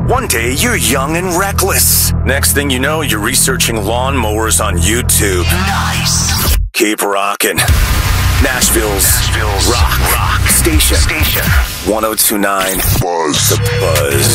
One day, you're young and reckless. Next thing you know, you're researching lawnmowers on YouTube. Nice. Keep rocking. Nashville's rock station. 1029 Buzz. The Buzz.